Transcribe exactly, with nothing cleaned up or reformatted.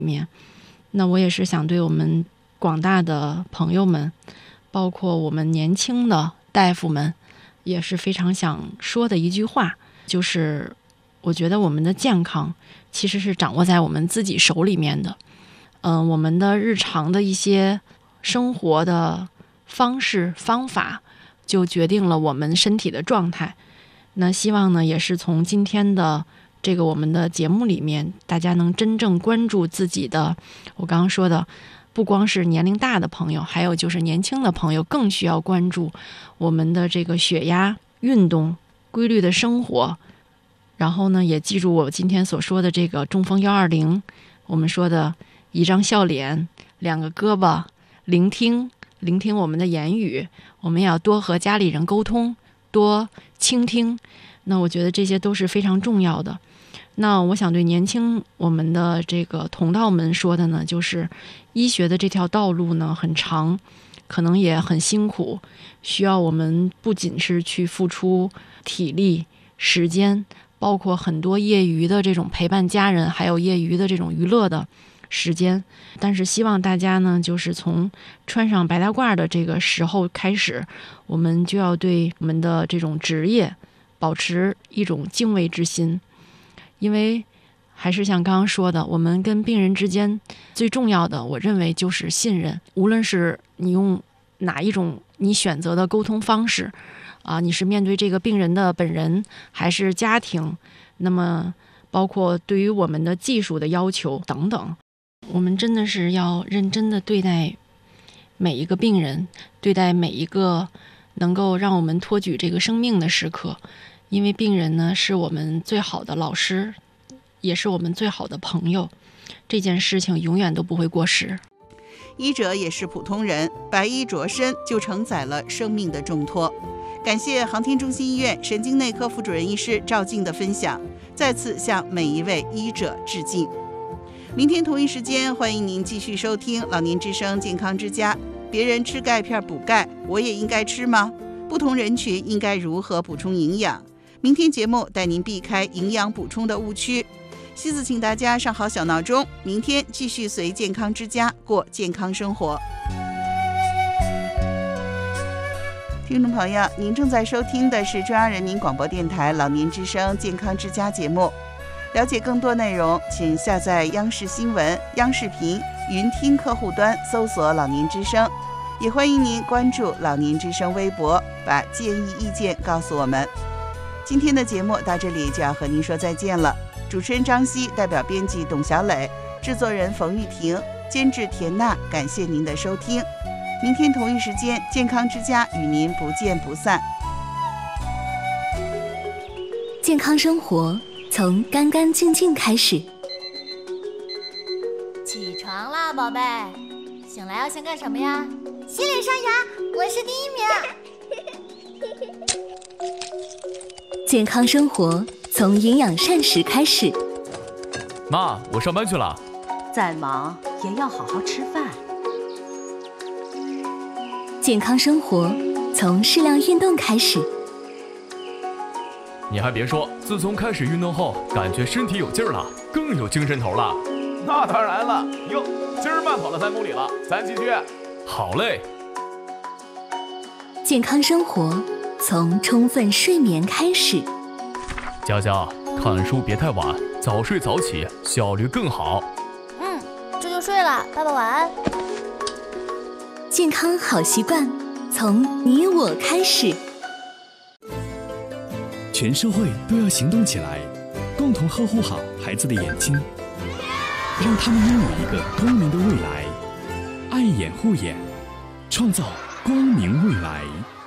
面。那我也是想对我们广大的朋友们，包括我们年轻的大夫们，也是非常想说的一句话，就是我觉得我们的健康其实是掌握在我们自己手里面的。嗯、呃，我们的日常的一些生活的方式方法，就决定了我们身体的状态。那希望呢，也是从今天的这个我们的节目里面，大家能真正关注自己的，我刚刚说的，不光是年龄大的朋友，还有就是年轻的朋友，更需要关注我们的这个血压、运动、规律的生活。然后呢，也记住我今天所说的这个中风幺二零，我们说的一张笑脸，两个胳膊，聆听，聆听我们的言语，我们也要多和家里人沟通，多倾听。那我觉得这些都是非常重要的。那我想对年轻我们的这个同道们说的呢，就是医学的这条道路呢很长，可能也很辛苦，需要我们不仅是去付出体力、时间，包括很多业余的这种陪伴家人，还有业余的这种娱乐的时间。但是希望大家呢，就是从穿上白大褂的这个时候开始，我们就要对我们的这种职业保持一种敬畏之心。因为还是像刚刚说的，我们跟病人之间最重要的，我认为就是信任。无论是你用哪一种你选择的沟通方式啊，你是面对这个病人的本人，还是家庭，那么包括对于我们的技术的要求等等，我们真的是要认真的对待每一个病人，对待每一个能够让我们托举这个生命的时刻。因为病人呢，是我们最好的老师，也是我们最好的朋友，这件事情永远都不会过时。 医者也是普通人，白衣着身就承载了生命的重托。感谢航天中心医院神经内科副主任医师赵静的分享，再次向每一位医者致敬。明天同一时间，欢迎您继续收听老年之声健康之家。别人吃钙片补钙，我也应该吃吗？不同人群应该如何补充营养？明天节目带您避开营养补充的误区。西子请大家上好小闹钟，明天继续随健康之家过健康生活。听众朋友，您正在收听的是中央人民广播电台老年之声健康之家节目。了解更多内容，请下载央视新闻、央视频云听客户端，搜索老年之声。也欢迎您关注老年之声微博，把建议意见告诉我们。今天的节目到这里就要和您说再见了。主持人张希，代表编辑董小磊，制作人冯玉婷，监制田娜，感谢您的收听。明天同一时间，健康之家与您不见不散。 健康生活从干干净净开始。 起床啦，宝贝！醒来要先干什么呀？ 洗脸刷牙，我是第一名。 健康生活从营养膳食开始。 妈，我上班去了。 再忙也要好好吃饭。 健康生活从适量运动开始。 你还别说，自从开始运动后，感觉身体有劲儿了，更有精神头了。 那当然了，哟，今儿慢跑了三公里了，咱继续。 好嘞。 健康生活从充分睡眠开始。 佳佳，看书别太晚，早睡早起，效率更好。 嗯，这就睡了，爸爸晚安。 健康好习惯从你我开始。 全社会都要行动起来，共同呵护好孩子的眼睛，让他们拥有一个光明的未来。爱眼护眼，创造光明未来。